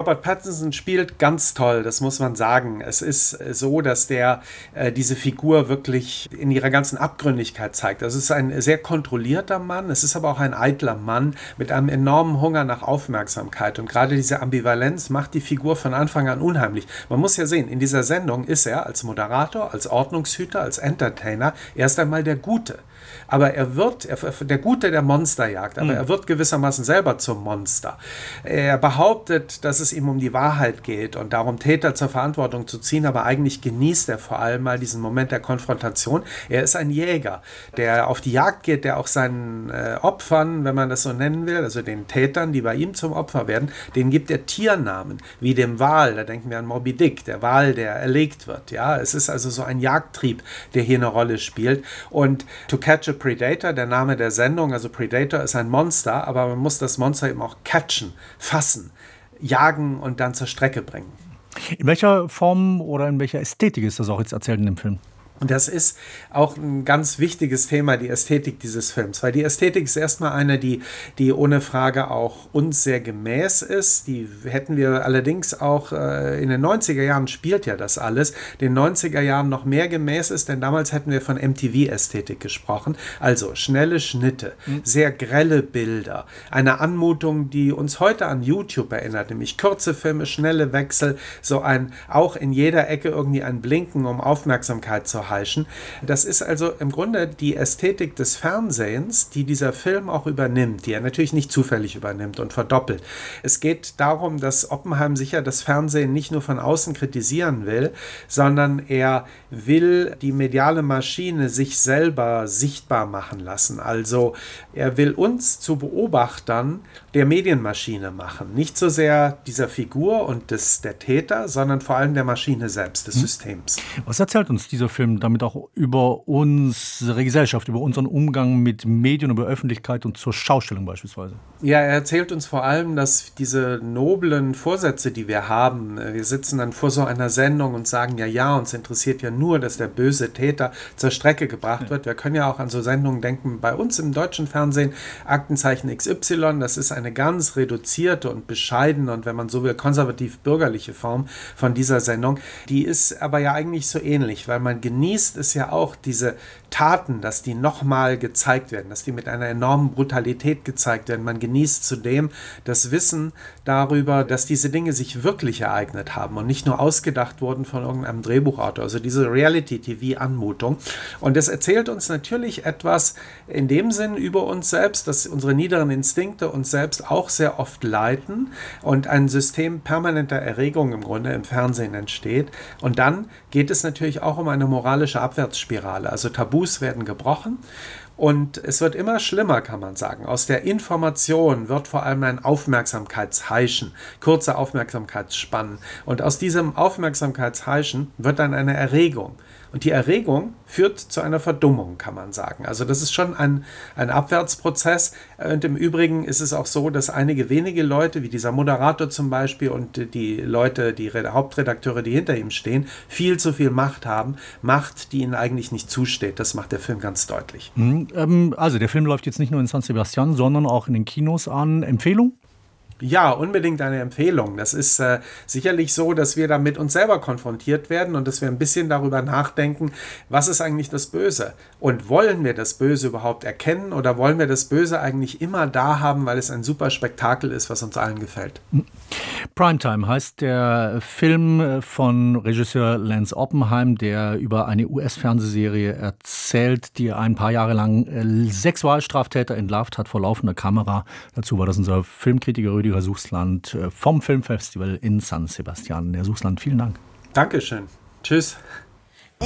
Robert Pattinson spielt ganz toll, das muss man sagen. Es ist so, dass der diese Figur wirklich in ihrer ganzen Abgründigkeit zeigt. Also es ist ein sehr kontrollierter Mann, es ist aber auch ein eitler Mann mit einem enormen Hunger nach Aufmerksamkeit. Und gerade diese Ambivalenz macht die Figur von Anfang an unheimlich. Man muss ja sehen, in dieser Sendung ist er als Moderator, als Ordnungshüter, als Entertainer erst einmal der Gute. Aber er wird der Gute der Monsterjagd, aber er wird gewissermaßen selber zum Monster. Er behauptet, dass es ihm um die Wahrheit geht und darum, Täter zur Verantwortung zu ziehen, aber eigentlich genießt er vor allem mal diesen Moment der Konfrontation. Er ist ein Jäger, der auf die Jagd geht, der auch seinen Opfern, wenn man das so nennen will, also den Tätern, die bei ihm zum Opfer werden, denen gibt er Tiernamen, wie dem Wal, da denken wir an Moby Dick, der Wal, der erlegt wird. Ja, es ist also so ein Jagdtrieb, der hier eine Rolle spielt. Und To Catch a Predator, der Name der Sendung, also Predator ist ein Monster, aber man muss das Monster eben auch catchen, fassen, jagen und dann zur Strecke bringen. In welcher Form oder in welcher Ästhetik ist das auch jetzt erzählt in dem Film? Und das ist auch ein ganz wichtiges Thema, die Ästhetik dieses Films. Weil die Ästhetik ist erstmal eine, die ohne Frage auch uns sehr gemäß ist. Die hätten wir allerdings auch in den 90er Jahren spielt ja das alles, den 90er Jahren noch mehr gemäß ist, denn damals hätten wir von MTV-Ästhetik gesprochen. Also schnelle Schnitte, sehr grelle Bilder, eine Anmutung, die uns heute an YouTube erinnert, nämlich kurze Filme, schnelle Wechsel, so ein auch in jeder Ecke irgendwie ein Blinken, um Aufmerksamkeit zu heischen. Das ist also im Grunde die Ästhetik des Fernsehens, die dieser Film auch übernimmt, die er natürlich nicht zufällig übernimmt und verdoppelt. Es geht darum, dass Oppenheim sicher das Fernsehen nicht nur von außen kritisieren will, sondern er will die mediale Maschine sich selber sichtbar machen lassen. Also er will uns zu Beobachtern der Medienmaschine machen. Nicht so sehr dieser Figur und der Täter, sondern vor allem der Maschine selbst, des Systems. Was erzählt uns dieser Film damit auch über unsere Gesellschaft, über unseren Umgang mit Medien, über Öffentlichkeit und zur Schaustellung beispielsweise? Ja, er erzählt uns vor allem, dass diese noblen Vorsätze, die wir haben, wir sitzen dann vor so einer Sendung und sagen, ja, uns interessiert ja nur, dass der böse Täter zur Strecke gebracht wird. Wir können ja auch an so Sendungen denken, bei uns im deutschen Fernsehen, Aktenzeichen XY, das ist eine ganz reduzierte und bescheidene und wenn man so will, konservativ-bürgerliche Form von dieser Sendung. Die ist aber ja eigentlich so ähnlich, weil man genießt es ja auch, diese Taten, dass die nochmal gezeigt werden, dass die mit einer enormen Brutalität gezeigt werden. Man genießt zudem das Wissen darüber, dass diese Dinge sich wirklich ereignet haben und nicht nur ausgedacht wurden von irgendeinem Drehbuchautor. Also diese Reality-TV-Anmutung. Und das erzählt uns natürlich etwas in dem Sinn über uns selbst, dass unsere niederen Instinkte uns selbst auch sehr oft leiten und ein System permanenter Erregung im Grunde im Fernsehen entsteht. Und dann geht es natürlich auch um eine moralische Abwärtsspirale. Also Tabus werden gebrochen. Und es wird immer schlimmer, kann man sagen. Aus der Information wird vor allem ein Aufmerksamkeitsheischen, kurze Aufmerksamkeitsspannen. Und aus diesem Aufmerksamkeitsheischen wird dann eine Erregung. Und die Erregung führt zu einer Verdummung, kann man sagen. Also das ist schon ein Abwärtsprozess. Und im Übrigen ist es auch so, dass einige wenige Leute, wie dieser Moderator zum Beispiel und die Leute, die Hauptredakteure, die hinter ihm stehen, viel zu viel Macht haben. Macht, die ihnen eigentlich nicht zusteht. Das macht der Film ganz deutlich. Also der Film läuft jetzt nicht nur in San Sebastian, sondern auch in den Kinos an. Empfehlung? Ja, unbedingt eine Empfehlung. Das ist sicherlich so, dass wir da mit uns selber konfrontiert werden und dass wir ein bisschen darüber nachdenken, was ist eigentlich das Böse? Und wollen wir das Böse überhaupt erkennen oder wollen wir das Böse eigentlich immer da haben, weil es ein super Spektakel ist, was uns allen gefällt? Primetime heißt der Film von Regisseur Lance Oppenheim, der über eine US-Fernsehserie erzählt, die ein paar Jahre lang Sexualstraftäter entlarvt hat vor laufender Kamera. Dazu war das unser Filmkritiker Rüdiger Suchsland vom Filmfestival in San Sebastian. Herr Suchsland, vielen Dank. Dankeschön. Tschüss.